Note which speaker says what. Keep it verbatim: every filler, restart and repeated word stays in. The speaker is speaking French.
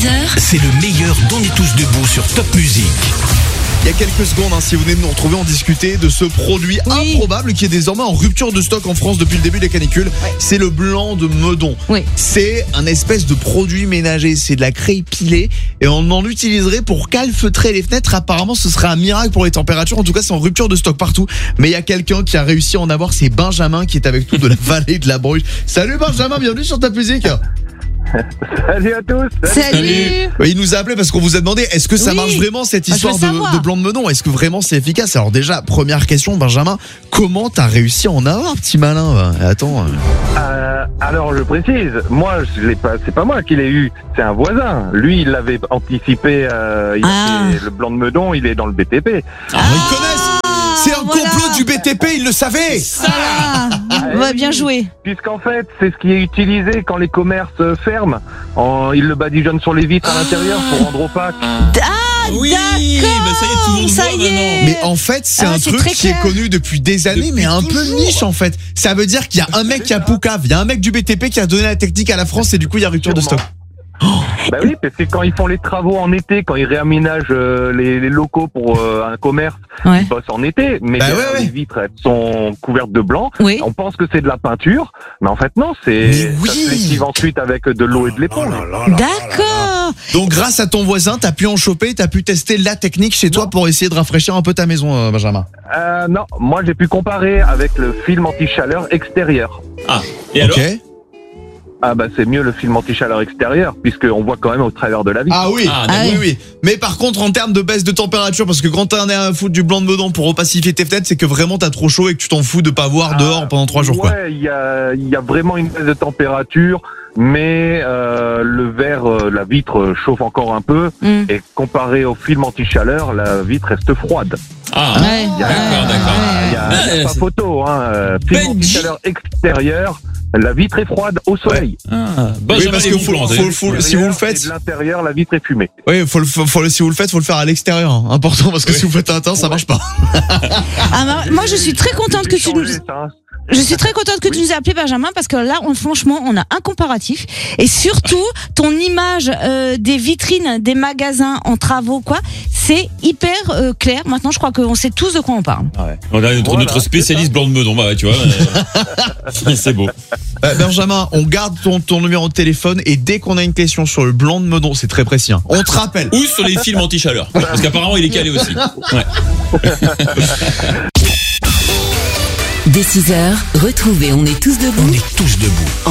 Speaker 1: six heures,
Speaker 2: c'est le meilleur d'On est tous debout sur Top Music.
Speaker 3: Il y a quelques secondes, hein, si vous venez de nous retrouver, on discutait de ce produit
Speaker 4: oui.
Speaker 3: improbable qui est désormais en rupture de stock en France depuis le début des canicules. Ouais. C'est le blanc de Meudon.
Speaker 4: Oui.
Speaker 3: C'est un espèce de produit ménager, c'est de la craie pilée et on en utiliserait pour calfeutrer les fenêtres. Apparemment, ce serait un miracle pour les températures. En tout cas, c'est en rupture de stock partout. Mais il y a quelqu'un qui a réussi à en avoir, c'est Benjamin qui est avec nous de la vallée de la Bruche. Salut Benjamin, bienvenue sur Top Music.
Speaker 5: Salut à tous.
Speaker 4: Salut.
Speaker 3: Il nous a appelé parce qu'on vous a demandé est-ce que ça
Speaker 4: Oui.
Speaker 3: marche vraiment cette
Speaker 4: Ah,
Speaker 3: histoire
Speaker 4: je veux
Speaker 3: de,
Speaker 4: savoir.
Speaker 3: de blanc de Meudon. Est-ce que vraiment c'est efficace? Alors déjà, première question Benjamin, comment t'as réussi à en avoir, petit malin va Attends.
Speaker 5: Euh, alors je précise, moi je l'ai pas, c'est pas moi qui l'ai eu, c'est un voisin. Lui il l'avait anticipé. Euh, il
Speaker 4: Ah.
Speaker 5: a fait le blanc de Meudon, il est dans le B T P.
Speaker 3: Ah, ils connaissent. C'est un
Speaker 4: voilà.
Speaker 3: complot du B T P, ils le savaient.
Speaker 4: Ah,
Speaker 5: Ah,
Speaker 4: ouais,
Speaker 5: oui.
Speaker 4: bien joué.
Speaker 5: Puisqu'en fait c'est ce qui est utilisé quand les commerces euh, ferment. En, ils le badigeonnent sur les vitres à l'intérieur pour rendre opaque.
Speaker 4: Ah,
Speaker 6: Oui,
Speaker 4: d'accord.
Speaker 6: bah ça y est, tout le monde
Speaker 4: Ça
Speaker 6: voit
Speaker 4: y est.
Speaker 6: maintenant.
Speaker 3: Mais en fait, c'est
Speaker 4: Ah,
Speaker 3: un
Speaker 4: c'est
Speaker 3: truc
Speaker 4: très
Speaker 3: qui est
Speaker 4: clair.
Speaker 3: connu depuis des années,
Speaker 6: Depuis
Speaker 3: mais un peu
Speaker 6: toujours.
Speaker 3: niche en fait. Ça veut dire qu'il y a un mec qui a Poucave, il y a un mec du B T P qui a donné la technique à la France et du coup il y a rupture de stock.
Speaker 5: Bah oui, parce que quand ils font les travaux en été, quand ils réaménagent euh, les, les locaux pour euh, un commerce,
Speaker 4: Ouais.
Speaker 5: ils bossent en été, mais
Speaker 3: Bah
Speaker 5: euh,
Speaker 3: ouais, ouais.
Speaker 5: les vitres elles sont couvertes de blanc.
Speaker 4: Oui.
Speaker 5: On pense que c'est de la peinture, mais en fait non, c'est
Speaker 3: Mais oui.
Speaker 5: ça se lessive ensuite avec de l'eau et de l'éponge.
Speaker 4: D'accord.
Speaker 3: Donc grâce à ton voisin, t'as pu en choper, t'as pu tester la technique chez toi pour essayer de rafraîchir un peu ta maison, euh, Benjamin.
Speaker 5: Euh, non, moi j'ai pu comparer avec le film anti-chaleur extérieur.
Speaker 6: Ah, et alors
Speaker 3: Ok.
Speaker 5: Ah bah c'est mieux le film anti-chaleur extérieur, puisqu'on voit quand même au travers de la vitre.
Speaker 3: Ah oui,
Speaker 6: Ah,
Speaker 4: Ah
Speaker 3: oui,
Speaker 4: oui.
Speaker 3: oui. Mais par contre, en termes de baisse de température, parce que quand t'en es à foutre du blanc de Meudon pour opacifier tes fenêtres, c'est que vraiment t'as trop chaud et que tu t'en fous de pas voir dehors pendant trois jours, quoi.
Speaker 5: Ouais, il y a, il y a vraiment une baisse de température, mais euh, le verre, euh, la vitre chauffe encore un peu,
Speaker 4: Mm.
Speaker 5: et comparé au film anti-chaleur, la vitre reste froide.
Speaker 6: Ah,
Speaker 4: Ouais.
Speaker 5: Il y a,
Speaker 6: D'accord, d'accord.
Speaker 5: il y a-
Speaker 6: Ah,
Speaker 5: il y a pas
Speaker 6: c'est-
Speaker 5: photo, hein. euh, Film
Speaker 6: Benji.
Speaker 5: anti-chaleur extérieur, la vitre est froide au soleil.
Speaker 6: ah.
Speaker 3: Oui,
Speaker 6: Benjamin
Speaker 3: parce
Speaker 6: est
Speaker 3: que
Speaker 6: bon
Speaker 3: faut-
Speaker 6: plan,
Speaker 3: faut-
Speaker 6: t'as vu.
Speaker 3: faut- si vous le faites-
Speaker 5: Et de l'intérieur, la vitre est fumée.
Speaker 3: Oui, faut le, faut, faut le- si vous le faites, faut le faire à l'extérieur. hein. Important, parce que
Speaker 6: Oui.
Speaker 3: si vous faites un teint, ça marche pas.
Speaker 4: Ah, bah, moi, je suis très contente que tu nous.
Speaker 5: Changer ça, hein.
Speaker 4: Je suis très contente que tu nous aies appelé Benjamin parce que là, on, franchement, on a un comparatif et surtout ton image euh, des vitrines des magasins en travaux, quoi, c'est hyper euh, clair. Maintenant, je crois qu'on sait tous de quoi on parle.
Speaker 6: On a notre,
Speaker 5: Voilà,
Speaker 6: notre spécialiste blanc de Meudon, bah ouais, tu vois. euh, c'est beau.
Speaker 3: Euh, Benjamin, on garde ton, ton numéro de téléphone et dès qu'on a une question sur le blanc de Meudon, c'est très précis, hein, on te rappelle.
Speaker 6: Ou sur les films anti-chaleur. Parce qu'apparemment, il est calé aussi. Ouais.
Speaker 1: dès six heures, retrouvez On est tous debout
Speaker 2: On est tous debout.